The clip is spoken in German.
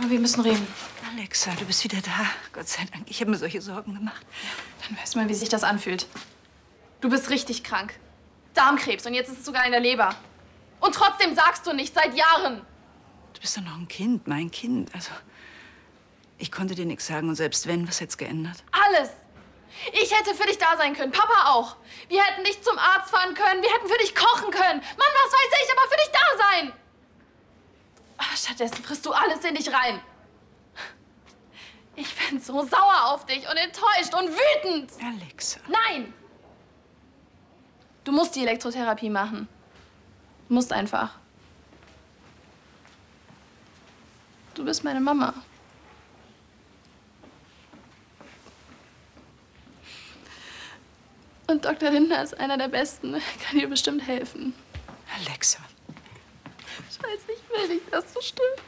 Mama, wir müssen reden. Alexa, du bist wieder da. Gott sei Dank. Ich habe mir solche Sorgen gemacht. Dann weißt du mal, wie sich das anfühlt. Du bist richtig krank. Darmkrebs und jetzt ist es sogar in der Leber. Und trotzdem sagst du nicht, seit Jahren. Du bist doch noch ein Kind, mein Kind. Also, ich konnte dir nichts sagen und selbst wenn, was hätte es geändert? Alles. Ich hätte für dich da sein können, Papa auch. Wir hätten dich zum Arzt fahren können, wir hätten für dich kochen können. Mann, was weiß ich, aber für dich da sein. Ach, stattdessen frisst du alles in dich rein. Ich bin so sauer auf dich und enttäuscht und wütend. Alexa. Nein! Du musst die Elektrotherapie machen. Du musst einfach. Du bist meine Mama. Und Dr. Lindner ist einer der Besten. Er kann dir bestimmt helfen. Alexa. Scheiße, ich will nicht, dass du stirbst.